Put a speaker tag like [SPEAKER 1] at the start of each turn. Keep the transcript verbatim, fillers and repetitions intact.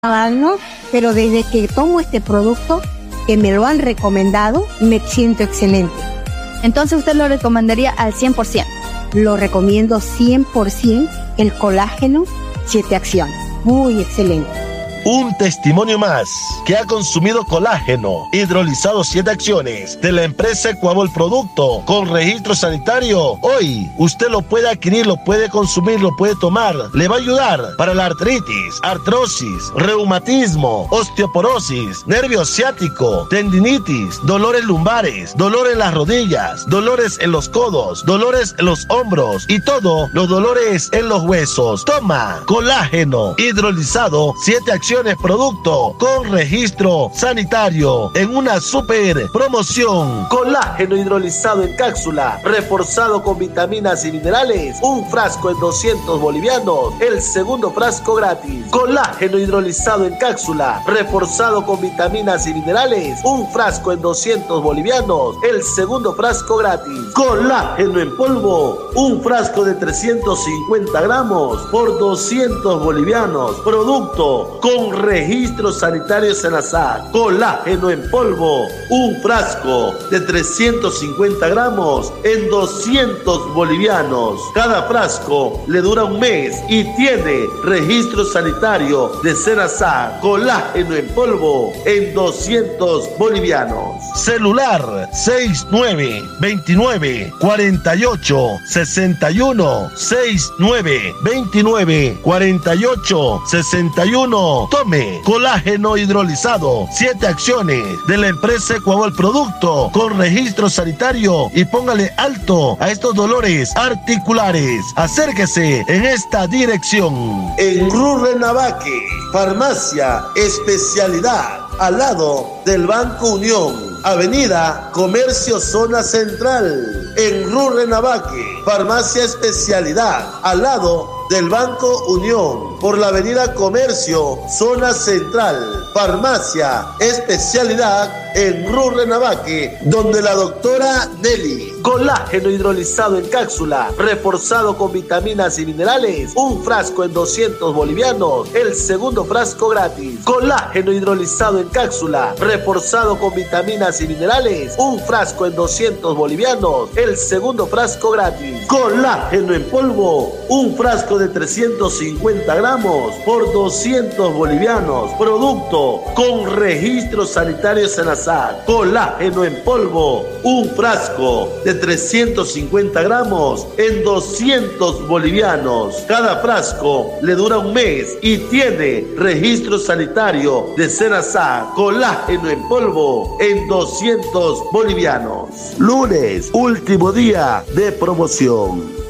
[SPEAKER 1] ¿no? Pero desde que tomo este producto, que me lo han recomendado, me siento excelente.
[SPEAKER 2] Entonces usted lo recomendaría al cien por ciento.
[SPEAKER 1] Lo recomiendo cien por ciento, el colágeno siete acciones. Muy excelente.
[SPEAKER 3] Un testimonio más que ha consumido colágeno hidrolizado siete acciones de la empresa Ecuabol Producto con registro sanitario. Hoy usted lo puede adquirir, lo puede consumir, lo puede tomar. Le va a ayudar para la artritis, artrosis, reumatismo, osteoporosis, nervio ciático, tendinitis, dolores lumbares, dolor en las rodillas, dolores en los codos, dolores en los hombros y todos los dolores en los huesos. Toma colágeno hidrolizado siete acciones. Producto con registro sanitario en una super promoción. Colágeno hidrolizado en cápsula, reforzado con vitaminas y minerales. Un frasco en doscientos bolivianos, el segundo frasco gratis. Colágeno hidrolizado en cápsula, reforzado con vitaminas y minerales. Un frasco en doscientos bolivianos, el segundo frasco gratis. Colágeno en polvo, un frasco de trescientos cincuenta gramos por doscientos bolivianos. Producto con Con registro sanitario Senasa. Colágeno en polvo, un frasco de trescientos cincuenta gramos en doscientos bolivianos. Cada frasco le dura un mes y tiene registro sanitario de Senasa. Colágeno en polvo en doscientos bolivianos. Celular seis nueve dos nueve cuatro ocho seis uno seis nueve dos nueve cuatro ocho seis uno. Tome colágeno hidrolizado siete acciones de la empresa Ecuabol Producto con registro sanitario y póngale alto a estos dolores articulares. Acérquese en esta dirección. En Rurrenabaque, farmacia especialidad, al lado del Banco Unión, Avenida Comercio Zona Central. En Rurrenabaque, farmacia especialidad, al lado del Banco Unión, por la Avenida Comercio Zona Central. Farmacia especialidad en Rurrenabaque, donde la doctora Nelly. Colágeno hidrolizado en cápsula, reforzado con vitaminas y minerales. Un frasco en doscientos bolivianos, el segundo frasco gratis. Colágeno hidrolizado en cápsula, reforzado con vitaminas y minerales. Un frasco en doscientos bolivianos, el segundo frasco gratis. Colágeno en polvo, un frasco de trescientos cincuenta gramos por doscientos bolivianos. Producto con registro sanitario Senasa. Colágeno en polvo, un frasco de trescientos cincuenta gramos en doscientos bolivianos. Cada frasco le dura un mes y tiene registro sanitario de Senasa. Colágeno en polvo en doscientos bolivianos. Lunes, último día de promoción.